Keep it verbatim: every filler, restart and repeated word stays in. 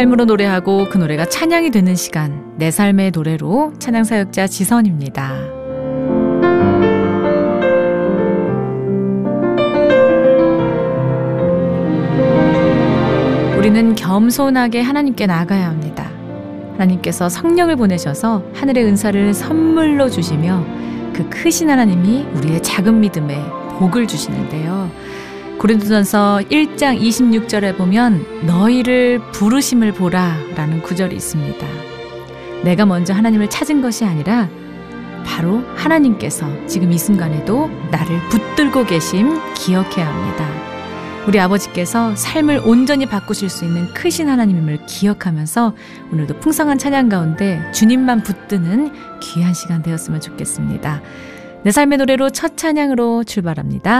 삶으로 노래하고 그 노래가 찬양이 되는 시간, 내 삶의 노래로 찬양사역자 지선입니다. 우리는 겸손하게 하나님께 나아가야 합니다. 하나님께서 성령을 보내셔서 하늘의 은사를 선물로 주시며 그 크신 하나님이 우리의 작은 믿음에 복을 주시는데요. 고린도전서 일 장 이십육 절에 보면 너희를 부르심을 보라 라는 구절이 있습니다. 내가 먼저 하나님을 찾은 것이 아니라 바로 하나님께서 지금 이 순간에도 나를 붙들고 계심 기억해야 합니다. 우리 아버지께서 삶을 온전히 바꾸실 수 있는 크신 하나님임을 기억하면서 오늘도 풍성한 찬양 가운데 주님만 붙드는 귀한 시간 되었으면 좋겠습니다. 내 삶의 노래로 첫 찬양으로 출발합니다.